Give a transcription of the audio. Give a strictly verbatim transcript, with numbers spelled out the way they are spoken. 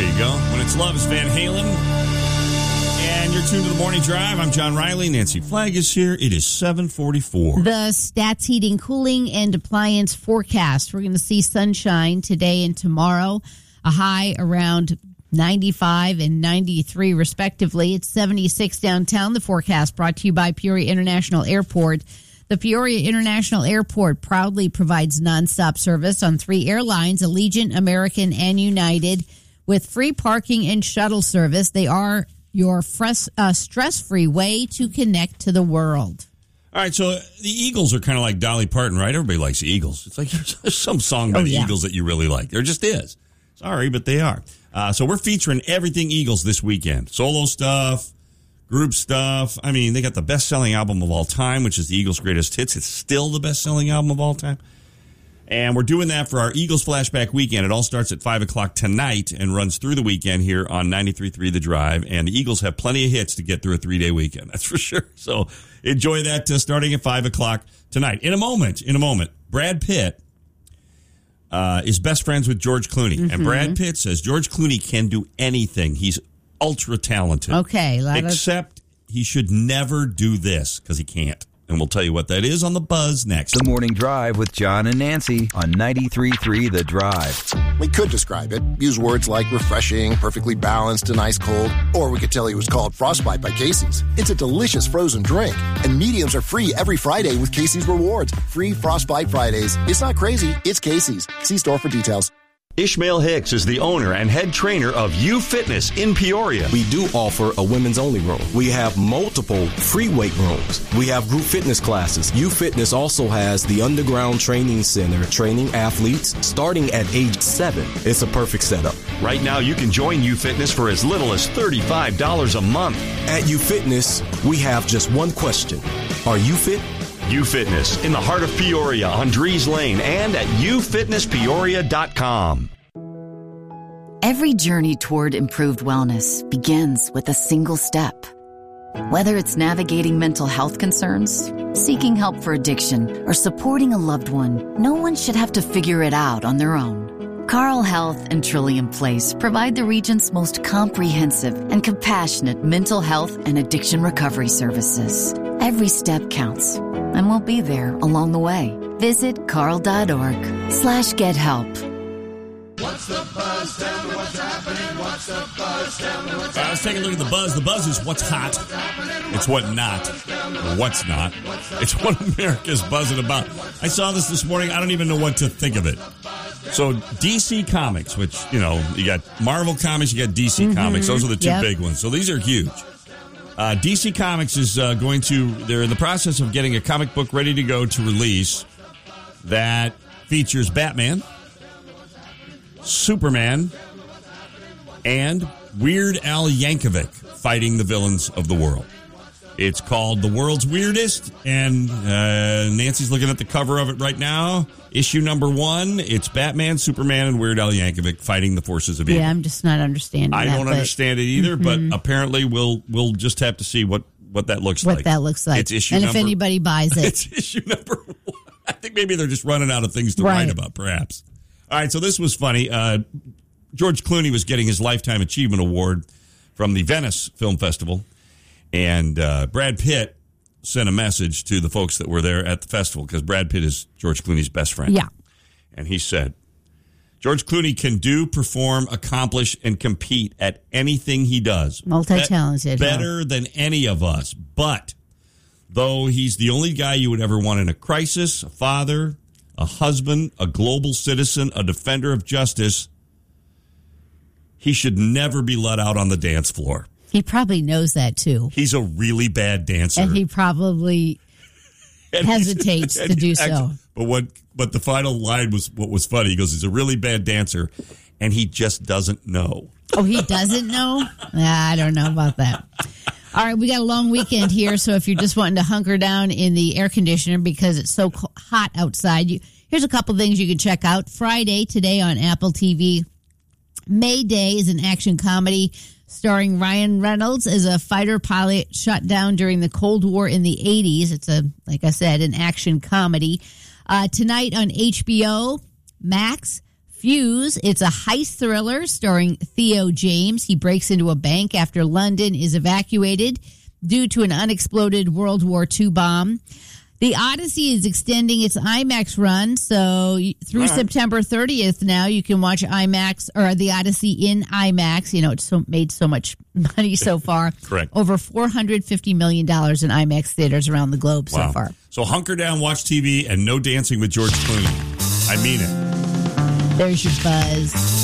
There you go. When It's Love is Van Halen. And you're tuned to the Morning Drive. I'm John Riley. Nancy Flagg is here. It is seven forty-four. The Stats Heating, Cooling, and Appliance forecast. We're going to see sunshine today and tomorrow. A high around ninety-five and ninety-three, respectively. It's seventy-six downtown. The forecast brought to you by Peoria International Airport. The Peoria International Airport proudly provides nonstop service on three airlines, Allegiant, American, and United, with free parking and shuttle service. They are your fresh, uh, stress-free way to connect to the world. All right, so the Eagles are kind of like Dolly Parton, right? Everybody likes the Eagles. It's like there's some song by oh, the yeah. Eagles that you really like. There just is. Sorry, but they are. Uh, so we're featuring everything Eagles this weekend. Solo stuff, group stuff. I mean, they got the best-selling album of all time, which is the Eagles' Greatest Hits. It's still the best-selling album of all time. And we're doing that for our Eagles Flashback Weekend. It all starts at five o'clock tonight and runs through the weekend here on ninety-three point three The Drive. And the Eagles have plenty of hits to get through a three-day weekend. That's for sure. So enjoy that uh, starting at five o'clock tonight. In a moment, in a moment, Brad Pitt uh, is best friends with George Clooney. Mm-hmm. And Brad Pitt says George Clooney can do anything. He's ultra-talented. Okay. Except of- he should never do this because he can't. And we'll tell you what that is on the Buzz next. The Morning Drive with John and Nancy on ninety-three point three The Drive. We could describe it. Use words like refreshing, perfectly balanced, and ice cold. Or we could tell you it was called Frostbite by Casey's. It's a delicious frozen drink. And mediums are free every Friday with Casey's Rewards. Free Frostbite Fridays. It's not crazy. It's Casey's. See store for details. Ishmael Hicks is the owner and head trainer of U Fitness in Peoria. We do offer a women's only room. We have multiple free weight rooms. We have group fitness classes. U Fitness also has the underground training center, training athletes starting at age seven. It's a perfect setup. Right now, you can join U Fitness for as little as thirty-five dollars a month. At U Fitness, we have just one question. Are you fit? U Fitness in the heart of Peoria on Drees Lane and at u fitness peoria dot com. Every journey toward improved wellness begins with a single step. Whether it's navigating mental health concerns, seeking help for addiction, or supporting a loved one, no one should have to figure it out on their own. Carle Health and Trillium Place provide the region's most comprehensive and compassionate mental health and addiction recovery services. Every step counts, and we'll be there along the way. Visit carle.org slash get help. What's the buzz? Tell me what's happening. What's the buzz? Tell me what's happening. Uh, let's take a look at the buzz. The buzz is what's hot. It's what not. Or what's not. It's what America's buzzing about. I saw this this morning. I don't even know what to think of it. So D C Comics, which, you know, you got Marvel Comics, you got D C mm-hmm. Comics. Those are the two yep. big ones. So these are huge. Uh, D C Comics is uh, going to, they're in the process of getting a comic book ready to go to release that features Batman, Superman, and Weird Al Yankovic fighting the villains of the world. It's called The World's Weirdest, and uh, Nancy's looking at the cover of it right now. Issue number one, it's Batman, Superman, and Weird Al Yankovic fighting the forces of evil. Yeah, I'm just not understanding I that, don't but... understand it either, mm-hmm. but apparently we'll we'll just have to see what, what that looks what like. What that looks like. It's issue and number, if anybody buys it. It's issue number one. I think maybe they're just running out of things to right. write about, perhaps. All right, so this was funny. Uh, George Clooney was getting his Lifetime Achievement Award from the Venice Film Festival, and uh, Brad Pitt sent a message to the folks that were there at the festival, because Brad Pitt is George Clooney's best friend. Yeah. And he said, George Clooney can do, perform, accomplish, and compete at anything he does. Multi-talented. Be- better huh? than any of us. But, though he's the only guy you would ever want in a crisis, a father, a husband, a global citizen, a defender of justice, he should never be let out on the dance floor. He probably knows that, too. He's a really bad dancer. And he probably and hesitates to do so. But what? But the final line was what was funny. He goes, he's a really bad dancer, and he just doesn't know. Oh, he doesn't know? I don't know about that. All right, we got a long weekend here, so if you're just wanting to hunker down in the air conditioner because it's so hot outside, you, here's a couple things you can check out. Friday, today on Apple T V, Mayday is an action comedy starring Ryan Reynolds as a fighter pilot shot down during the Cold War in the eighties. It's a, like I said, an action comedy. Uh, tonight on H B O Max, Fuse, it's a heist thriller starring Theo James. He breaks into a bank after London is evacuated due to an unexploded World War Two bomb. The Odyssey is extending its IMAX run, so through right. September thirtieth now you can watch IMAX or the Odyssey in IMAX. You know, it's so, made so much money so far. Correct. Over four hundred fifty million dollars in IMAX theaters around the globe wow. so far. So hunker down, watch T V, and no dancing with George Clooney. I mean it. There's your buzz.